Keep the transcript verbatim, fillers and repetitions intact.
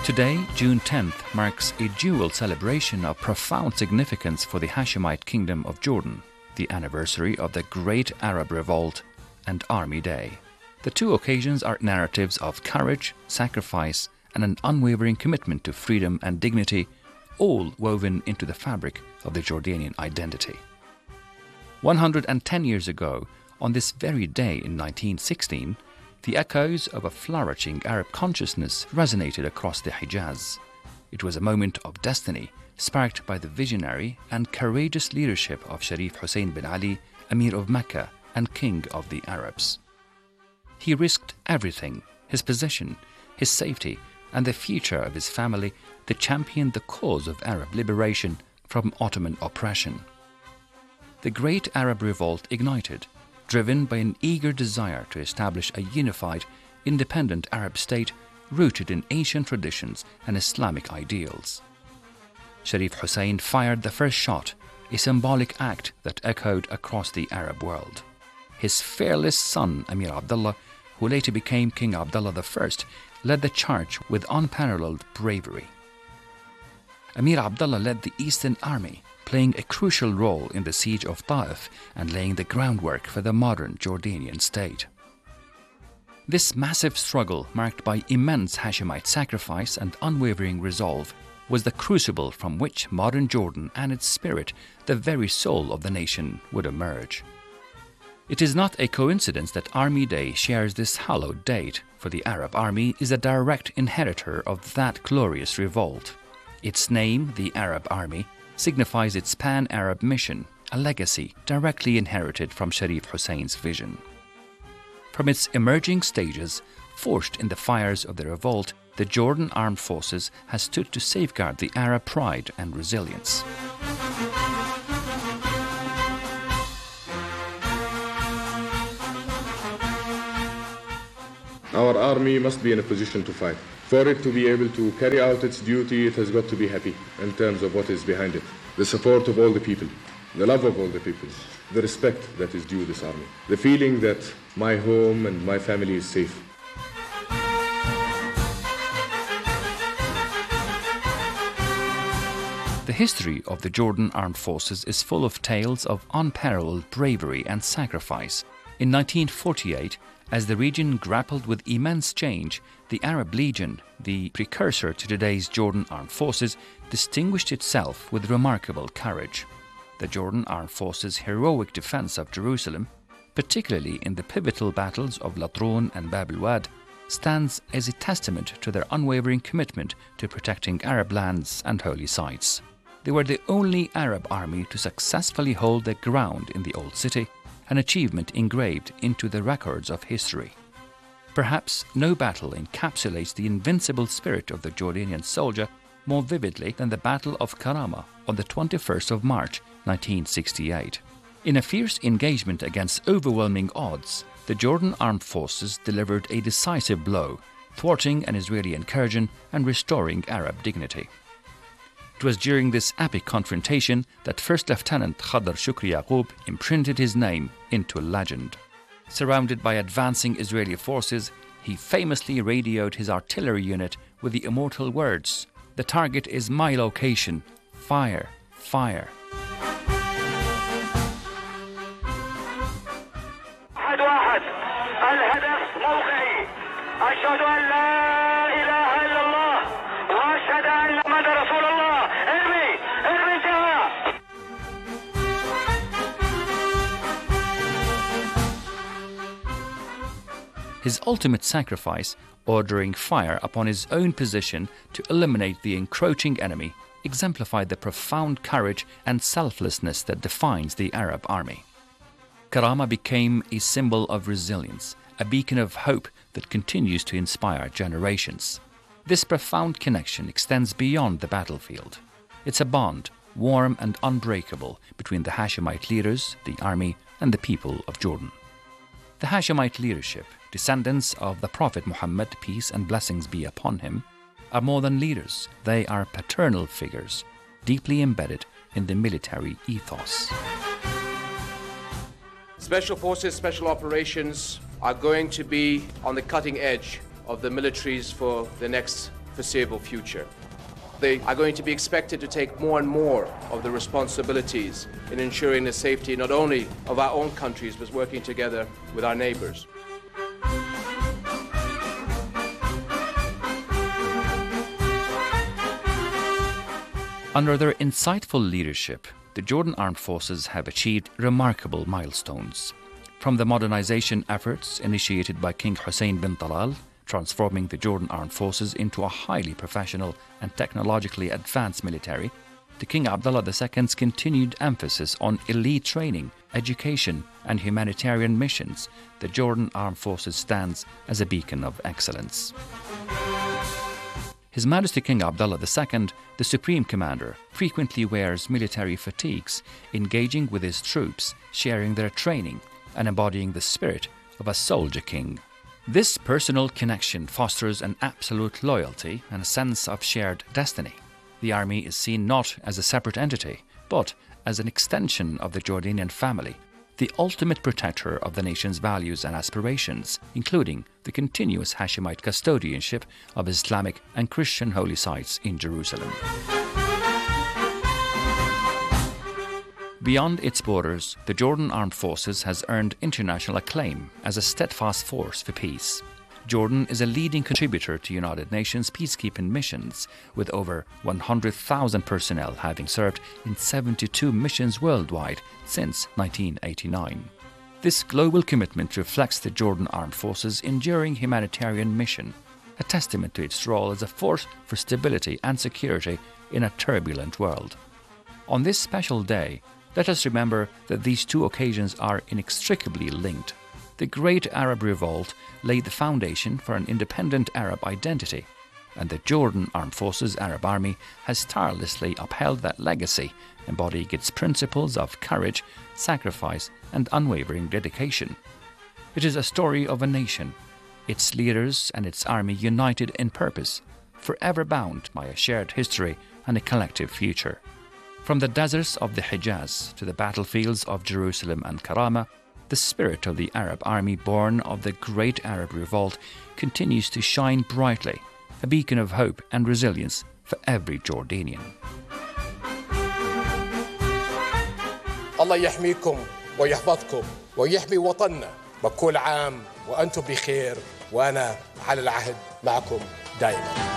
Today, June tenth, marks a dual celebration of profound significance for the Hashemite Kingdom of Jordan, the anniversary of the Great Arab Revolt and Army Day. The two occasions are narratives of courage, sacrifice, and an unwavering commitment to freedom and dignity, all woven into the fabric of the Jordanian identity. one hundred ten years ago, on this very day in nineteen sixteen, the echoes of a flourishing Arab consciousness resonated across the Hijaz. It was a moment of destiny, sparked by the visionary and courageous leadership of Sharif Hussein bin Ali, Emir of Mecca and King of the Arabs. He risked everything, his position, his safety, and the future of his family, to champion the cause of Arab liberation from Ottoman oppression. The Great Arab Revolt ignited, driven by an eager desire to establish a unified, independent Arab state rooted in Asian traditions and Islamic ideals. Sharif Hussein fired the first shot, a symbolic act that echoed across the Arab world. His fearless son, Emir Abdullah, who later became King Abdullah the First, led the charge with unparalleled bravery. Emir Abdullah led the Eastern Army, playing a crucial role in the siege of Ta'if and laying the groundwork for the modern Jordanian state. This massive struggle, marked by immense Hashemite sacrifice and unwavering resolve, was the crucible from which modern Jordan and its spirit, the very soul of the nation, would emerge. It is not a coincidence that Army Day shares this hallowed date, for the Arab army is a direct inheritor of that glorious revolt. Its name, the Arab Army, signifies its pan-Arab mission, a legacy directly inherited from Sharif Hussein's vision. From its emerging stages, forged in the fires of the revolt, the Jordan Armed Forces has stood to safeguard the Arab pride and resilience. Our army must be in a position to fight. For it to be able to carry out its duty, it has got to be happy in terms of what is behind it. The support of all the people, the love of all the people, the respect that is due this army, the feeling that my home and my family is safe. The history of the Jordan Armed Forces is full of tales of unparalleled bravery and sacrifice. In nineteen forty-eight, as the region grappled with immense change, the Arab Legion, the precursor to today's Jordan Armed Forces, distinguished itself with remarkable courage. The Jordan Armed Forces' heroic defense of Jerusalem, particularly in the pivotal battles of Latrun and Bab al-Wad, stands as a testament to their unwavering commitment to protecting Arab lands and holy sites. They were the only Arab army to successfully hold their ground in the Old City, an achievement engraved into the records of history. Perhaps no battle encapsulates the invincible spirit of the Jordanian soldier more vividly than the Battle of Karama on the twenty-first of March nineteen sixty-eight. In a fierce engagement against overwhelming odds, the Jordan Armed Forces delivered a decisive blow, thwarting an Israeli incursion and restoring Arab dignity. It was during this epic confrontation that First Lieutenant Khadr Shukri Yaqub imprinted his name into legend. Surrounded by advancing Israeli forces, he famously radioed his artillery unit with the immortal words, "The target is my location. Fire, fire." His ultimate sacrifice, ordering fire upon his own position to eliminate the encroaching enemy, exemplified the profound courage and selflessness that defines the Arab army. Karama became a symbol of resilience, a beacon of hope that continues to inspire generations. This profound connection extends beyond the battlefield. It's a bond, warm and unbreakable, between the Hashemite leaders, the army, and the people of Jordan. The Hashemite leadership, descendants of the Prophet Muhammad, peace and blessings be upon him, are more than leaders. They are paternal figures, deeply embedded in the military ethos. Special Forces, Special Operations are going to be on the cutting edge of the militaries for the next foreseeable future. They are going to be expected to take more and more of the responsibilities in ensuring the safety not only of our own countries, but working together with our neighbors. Under their insightful leadership, the Jordan Armed Forces have achieved remarkable milestones. From the modernization efforts initiated by King Hussein bin Talal, transforming the Jordan Armed Forces into a highly professional and technologically advanced military, to King Abdullah the Second's continued emphasis on elite training, education, and humanitarian missions, the Jordan Armed Forces stands as a beacon of excellence. His Majesty King Abdullah the Second, the Supreme Commander, frequently wears military fatigues, engaging with his troops, sharing their training, and embodying the spirit of a soldier king. This personal connection fosters an absolute loyalty and a sense of shared destiny. The army is seen not as a separate entity, but as an extension of the Jordanian family, the ultimate protector of the nation's values and aspirations, including the continuous Hashemite custodianship of Islamic and Christian holy sites in Jerusalem. Beyond its borders, the Jordan Armed Forces has earned international acclaim as a steadfast force for peace. Jordan is a leading contributor to United Nations peacekeeping missions, with over one hundred thousand personnel having served in seventy-two missions worldwide since nineteen eighty-nine. This global commitment reflects the Jordan Armed Forces' enduring humanitarian mission, a testament to its role as a force for stability and security in a turbulent world. On this special day, let us remember that these two occasions are inextricably linked. The Great Arab Revolt laid the foundation for an independent Arab identity, and the Jordan Armed Forces Arab Army has tirelessly upheld that legacy, embodying its principles of courage, sacrifice, and unwavering dedication. It is a story of a nation, its leaders and its army united in purpose, forever bound by a shared history and a collective future. From the deserts of the Hijaz to the battlefields of Jerusalem and Karama, the spirit of the Arab army born of the Great Arab Revolt continues to shine brightly, a beacon of hope and resilience for every Jordanian. الله يحميكم ويحفظكم ويحمي وطننا وكل عام وأنتم بخير وأنا على العهد معكم دائما.